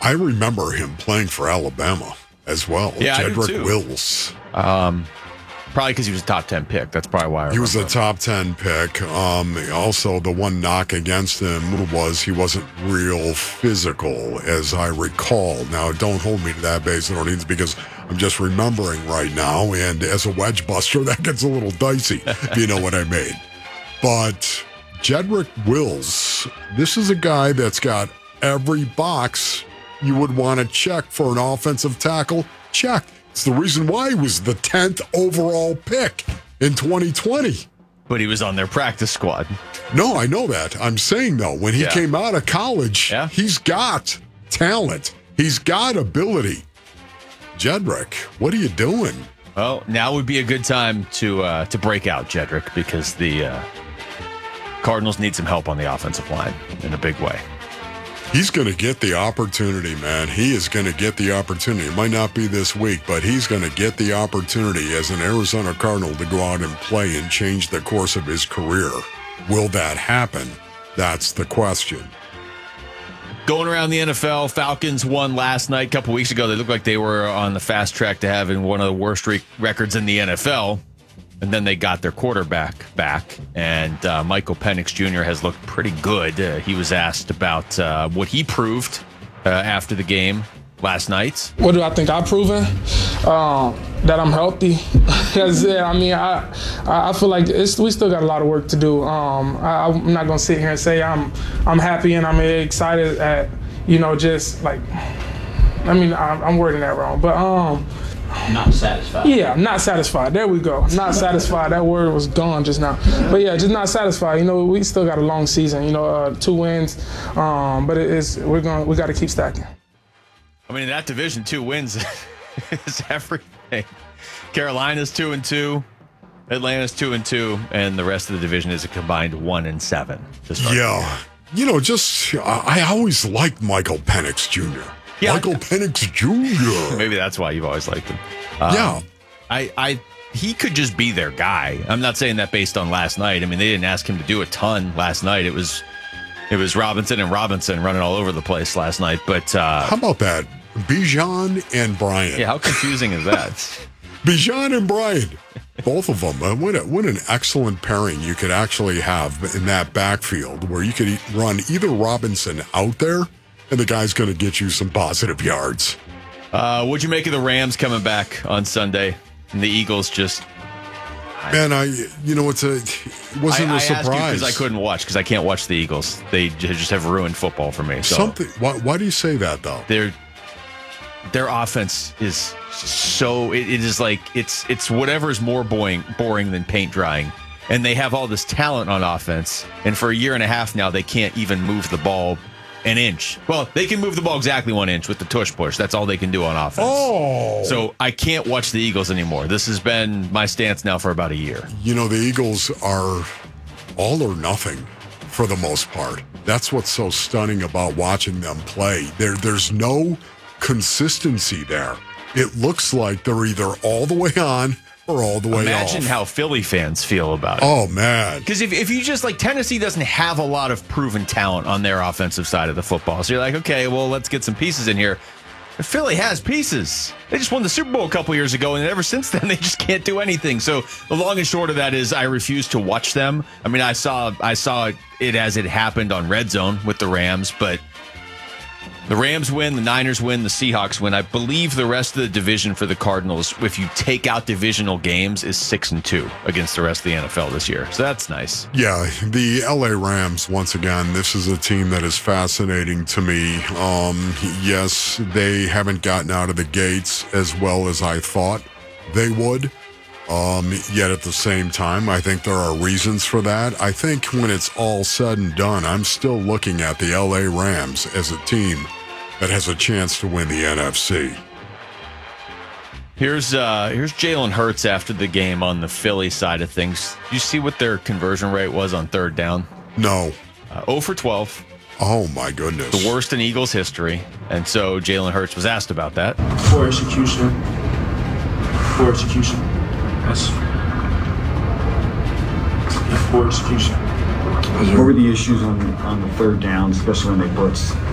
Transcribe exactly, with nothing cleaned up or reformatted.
I remember him playing for Alabama as well. Yeah, Jedrick I do too. Wills. Um, probably because he was a top ten pick. That's probably why I He was a him. top ten pick. Um, also, the one knock against him was he wasn't real physical, as I recall. Now, don't hold me to that base, Orleans, because I'm just remembering right now. And as a wedge buster, that gets a little dicey, if you know what I mean. But Jedrick Wills, this is a guy that's got every box you would want to check for an offensive tackle. Check. It's the reason why he was the tenth overall pick in twenty twenty. But he was on their practice squad. No, I know that. I'm saying, though, when he Yeah. came out of college, Yeah. he's got talent. He's got ability. Jedrick, what are you doing? Well, now would be a good time to uh, to break out, Jedrick, because the uh, Cardinals need some help on the offensive line in a big way. He's going to get the opportunity, man. He is going to get the opportunity. It might not be this week, but he's going to get the opportunity as an Arizona Cardinal to go out and play and change the course of his career. Will that happen? That's the question. Going around the N F L, Falcons won last night. A couple weeks ago, they looked like they were on the fast track to having one of the worst re- records in the N F L. And then they got their quarterback back, and uh, Michael Penix Junior has looked pretty good. Uh, he was asked about uh, what he proved uh, after the game last night. What do I think I've proven? Um, that I'm healthy. Because, yeah, I mean, I I feel like it's, we still got a lot of work to do. Um, I, I'm not going to sit here and say I'm I'm happy and I'm excited at, you know, just like, I mean, I'm, I'm wording that wrong. But, um, Not satisfied. yeah, not satisfied. There we go. Not satisfied. That word was gone just now. But yeah, just not satisfied. You know, we still got a long season. You know, uh, two wins. Um, but it is we're going. We got to keep stacking. I mean, in that division, two wins is everything. Carolina's two and two, Atlanta's two and two, and the rest of the division is a combined one and seven. To start the year. Yeah. You know, just, I, I always liked Michael Penix Junior Yeah. Michael Penix Junior Maybe that's why you've always liked him. Um, Yeah. I, I, he could just be their guy. I'm not saying that based on last night. I mean, they didn't ask him to do a ton last night. It was, it was Robinson and Robinson running all over the place last night. But uh, How about that? Bijan and Bryant. yeah, how confusing is that? Bijan and Bryant. Both of them. Uh, what, a, what an excellent pairing you could actually have in that backfield where you could e- run either Robinson out there and the guy's going to get you some positive yards. Uh, what'd you make of the Rams coming back on Sunday? And the Eagles just. Man, I, you know, it's a, it wasn't I, a I asked you surprise. because I couldn't watch because I can't watch the Eagles. They j- just have ruined football for me. So Something. Why, why do you say that, though? their their offense is so it, it is like it's it's whatever is more boring boring than paint drying. And they have all this talent on offense, and for a year and a half now, they can't even move the ball an inch. Well, they can move the ball exactly one inch with the tush push. That's all they can do on offense. Oh. So I can't watch the Eagles anymore. This has been my stance now for about a year. You know, the Eagles are all or nothing for the most part. That's what's so stunning about watching them play. There, there's no consistency there. It looks like they're either all the way on or all the way Imagine off. how Philly fans feel about it. Oh, man. Because if, if you just like Tennessee doesn't have a lot of proven talent on their offensive side of the football. So you're like, okay, well, let's get some pieces in here. But Philly has pieces. They just won the Super Bowl a couple years ago, and ever since then, they just can't do anything. So the long and short of that is I refuse to watch them. I mean, I saw I saw it as it happened on Red Zone with the Rams, but the Rams win, the Niners win, the Seahawks win. I believe the rest of the division for the Cardinals, if you take out divisional games, is six and two against the rest of the N F L this year. So that's nice. Yeah, the L A Rams, once again, this is a team that is fascinating to me. Um, yes, they haven't gotten out of the gates as well as I thought they would. Um, yet at the same time, I think there are reasons for that. I think when it's all said and done, I'm still looking at the L A Rams as a team that has a chance to win the N F C. Here's uh, here's Jalen Hurts after the game on the Philly side of things. You see what their conversion rate was on third down? No. Uh, zero for twelve. Oh, my goodness. The worst in Eagles history. And so Jalen Hurts was asked about that. Poor execution. Poor execution. That's yeah, poor execution. What were the issues on on the third down, especially when they blitzed?